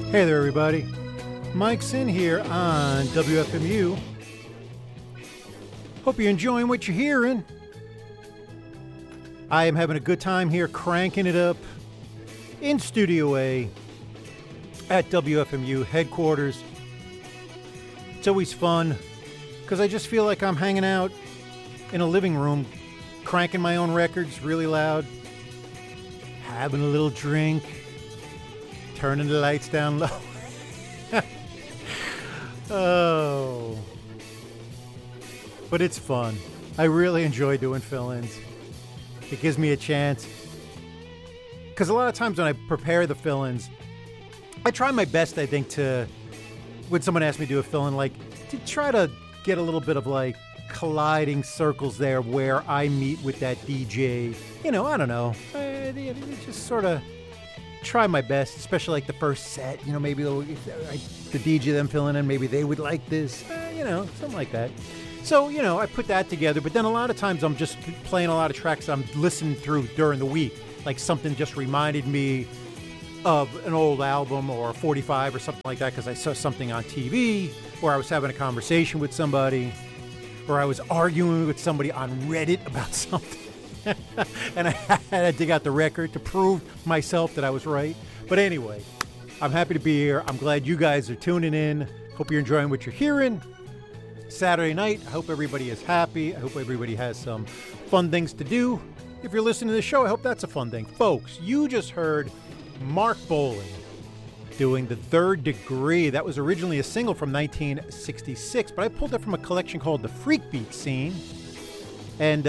Hey there, everybody. Mike Sin here on WFMU. Hope you're enjoying what you're hearing. I am having a good time here, cranking it up in Studio A at WFMU headquarters. It's always fun because I just feel like I'm hanging out in a living room, cranking my own records really loud, having a little drink, turning the lights down low. Oh. But it's fun. I really enjoy doing fill-ins. It gives me a chance. Because a lot of times when I prepare the fill-ins, I try my best, I think, to, when someone asks me to do a fill-in, like, to try to get a little bit of, like, colliding circles there where I meet with that DJ. You know, I don't know. Just sort of try my best, especially like the first set. You know, maybe the DJ them filling in, maybe they would like this. You know, something like that. So, you know, I put that together. But then a lot of times I'm just playing a lot of tracks I'm listening through during the week. Like something just reminded me of an old album or a 45 or something like that because I saw something on TV, or I was having a conversation with somebody, or I was arguing with somebody on Reddit about something. And I had to dig out the record to prove myself that I was right. But anyway, I'm happy to be here. I'm glad you guys are tuning in. Hope you're enjoying what you're hearing. Saturday night, I hope everybody is happy. I hope everybody has some fun things to do. If you're listening to the show, I hope that's a fun thing. Folks, you just heard Marc Bolan doing The Third Degree. That was originally a single from 1966, but I pulled that from a collection called The Freak Beat Scene. And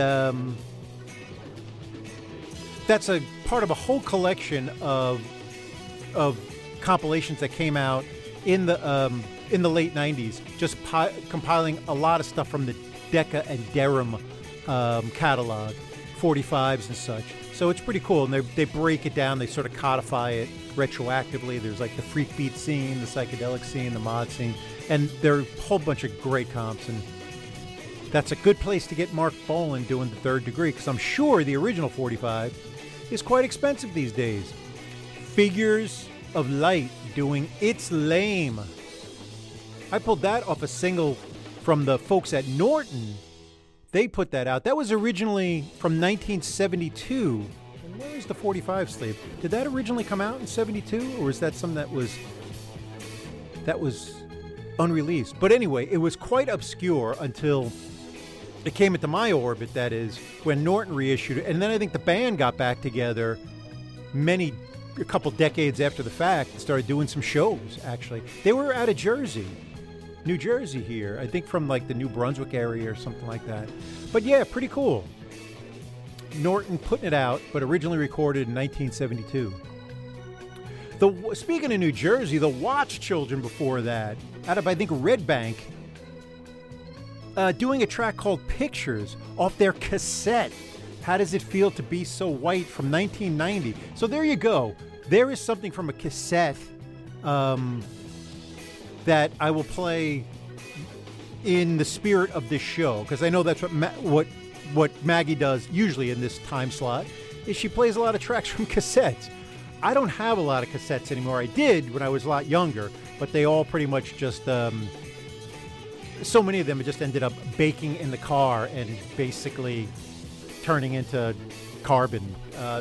that's a part of a whole collection of compilations that came out in the late 90s, just compiling a lot of stuff from the Decca and Deram catalog, 45s and such. So it's pretty cool, and they break it down, they sort of codify it retroactively. There's like the freak beat scene, the psychedelic scene, the mod scene, and there are a whole bunch of great comps, and that's a good place to get Marc Bolan doing The Third Degree, because I'm sure the original 45 is quite expensive these days. Figures of Light doing It's Lame. I pulled that off a single from the folks at Norton. They put that out. That was originally from 1972. And where is the 45 sleeve? Did that originally come out in 72, or was that something that was unreleased? But anyway, it was quite obscure until it came into my orbit, that is, when Norton reissued it. And then I think the band got back together a couple decades after the fact and started doing some shows, actually. They were out of New Jersey here, I think from like the New Brunswick area or something like that. But yeah, pretty cool. Norton putting it out, but originally recorded in 1972. Speaking of New Jersey, the Watch Children before that, out of I think Red Bank, doing a track called Pictures off their cassette, How Does It Feel to Be So White, from 1990. So there you go. There is something from a cassette that I will play in the spirit of this show, because I know that's what Maggie does usually in this time slot, is she plays a lot of tracks from cassettes. I don't have a lot of cassettes anymore. I did when I was a lot younger, but they all pretty much just so many of them just ended up baking in the car and basically turning into carbon.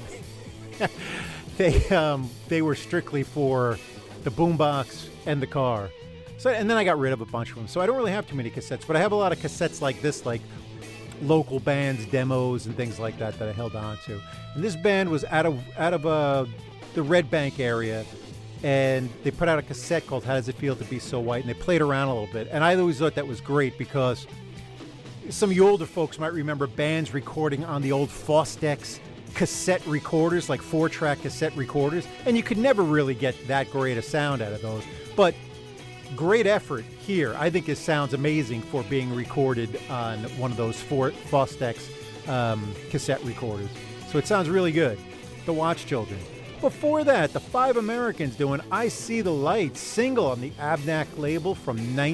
They were strictly for the boombox and the car. So, and then I got rid of a bunch of them. So I don't really have too many cassettes, but I have a lot of cassettes like this, like local bands, demos, and things like that I held on to. And this band was out of the Red Bank area, and they put out a cassette called How Does It Feel to Be So White, and they played around a little bit. And I always thought that was great, because some of you older folks might remember bands recording on the old Fostex cassette recorders, like 4-track cassette recorders, and you could never really get that great a sound out of those. But great effort here. I think it sounds amazing for being recorded on one of those Fostex cassette recorders. So it sounds really good. The Watch Children. Before that, the Five Americans doing I See the Light, single on the Abnac label from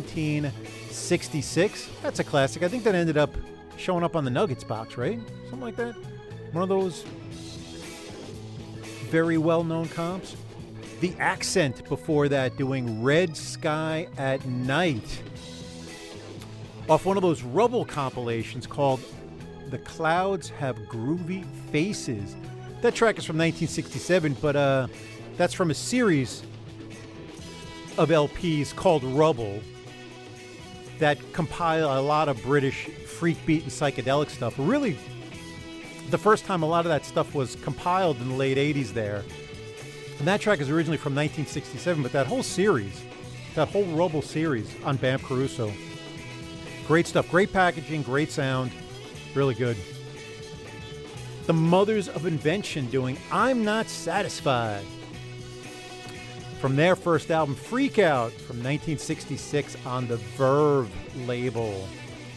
1966. That's a classic. I think that ended up showing up on the Nuggets box, right? Something like that. One of those very well-known comps. The Accent before that, doing Red Sky at Night, off one of those Rubble compilations called The Clouds Have Groovy Faces. That track is from 1967, but that's from a series of LPs called Rubble that compile a lot of British freak beat and psychedelic stuff. Really, the first time a lot of that stuff was compiled in the late 80s there. And that track is originally from 1967, but that whole series, that whole Rubble series on Bam Caruso, great stuff, great packaging, great sound, really good. The Mothers of Invention doing I'm Not Satisfied from their first album, Freak Out, from 1966 on the Verve label.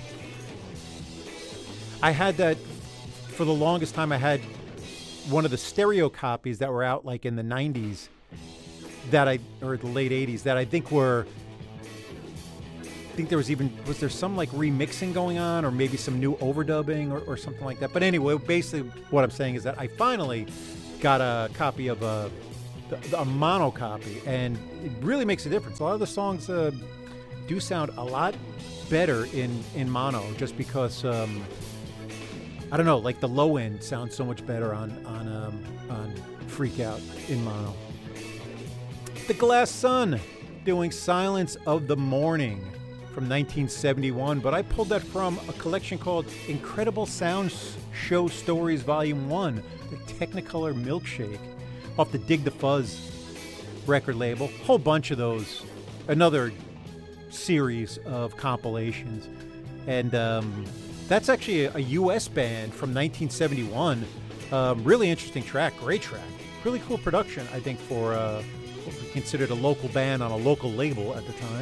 I had that for the longest time. I had one of the stereo copies that were out like in the 90s or the late 80s that I think were, there was there some like remixing going on, or maybe some new overdubbing or something like that. But anyway, basically what I'm saying is that I finally got a copy of a mono copy, and it really makes a difference. A lot of the songs do sound a lot better in mono, just because I don't know, like the low end sounds so much better on Freak Out in mono. The Glass Sun doing Silence of the Morning from 1971, but I pulled that from a collection called Incredible Sound Show Stories Volume 1, the Technicolor Milkshake, off the Dig the Fuzz record label. Whole bunch of those, another series of compilations. And that's actually a U.S. band from 1971. Really interesting track, great track. Really cool production, I think, for what we considered a local band on a local label at the time.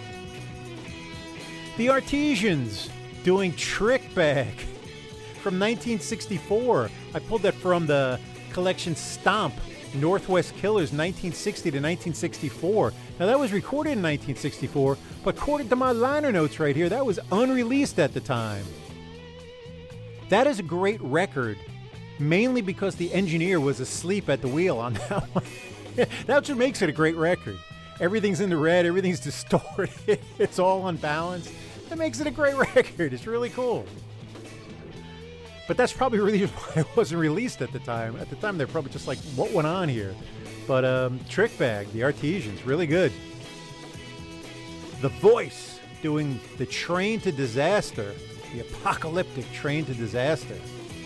The Artesians doing Trick Bag from 1964. I pulled that from the collection Stomp, Northwest Killers, 1960 to 1964. Now, that was recorded in 1964, but according to my liner notes right here, that was unreleased at the time. That is a great record, mainly because the engineer was asleep at the wheel on that one. That's what makes it a great record. Everything's in the red, everything's distorted, it's all unbalanced. That makes it a great record. It's really cool. But that's probably really why it wasn't released at the time. At the time, they're probably just like, what went on here? But Trick Bag, the Artesians, really good. The Voice doing the Train to Disaster, the apocalyptic Train to Disaster.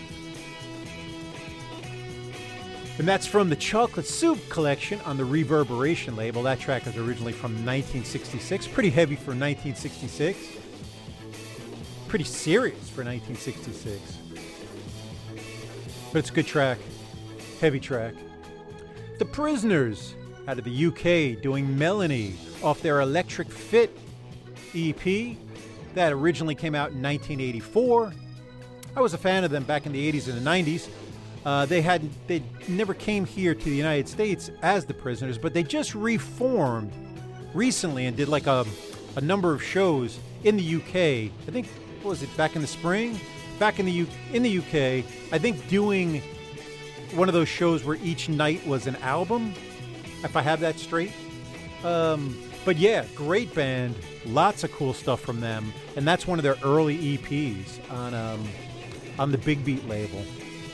And that's from the Chocolate Soup collection on the Reverberation label. That track is originally from 1966. Pretty heavy for 1966. Pretty serious for 1966. But it's a good track. Heavy track. The Prisoners out of the UK doing Melanie off their Electric Fit EP. That originally came out in 1984. I was a fan of them back in the 80s and the 90s. They never came here to the United States as the Prisoners, but they just reformed recently and did like a number of shows in the UK. I think, what was it, back in the spring? Back in the UK, I think doing one of those shows where each night was an album, if I have that straight. But yeah, great band, lots of cool stuff from them, and that's one of their early EPs on the Big Beat label.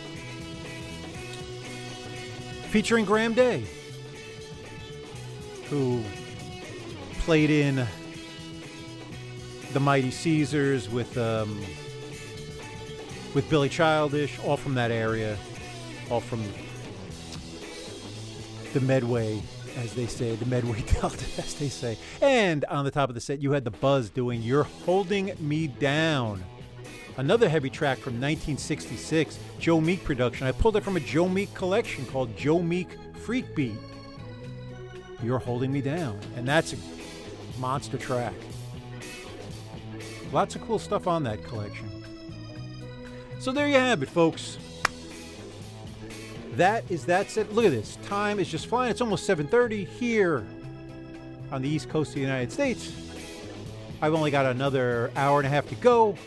Featuring Graham Day, who played in the Mighty Caesars with Billy Childish, all from that area, all from the Medway, as they say, the Medway Delta, as they say. And on the top of the set, you had the Buzz doing You're Holding Me Down, another heavy track from 1966, Joe Meek production. I pulled it from a Joe Meek collection called Joe Meek Freak Beat. You're Holding Me Down. And that's a monster track. Lots of cool stuff on that collection. So there you have it, folks. That's it. Look at this. Time is just flying. It's almost 7:30 here on the East Coast of the United States. I've only got another hour and a half to go.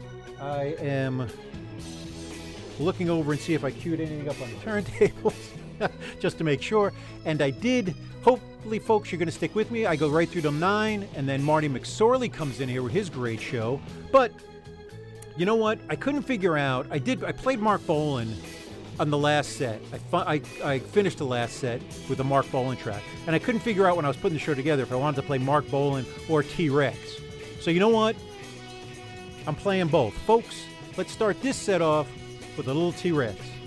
I am looking over and see if I queued anything up on the turntables. just to make sure. And I did. Hopefully, folks, you're going to stick with me. I go right through them 9, and then Marty McSorley comes in here with his great show. But you know what? I couldn't figure out. I played Mark Bolan on the last set. I finished the last set with a Mark Bolan track, and I couldn't figure out when I was putting the show together if I wanted to play Mark Bolan or T-Rex. So you know what? I'm playing both. Folks, let's start this set off with a little T-Rex.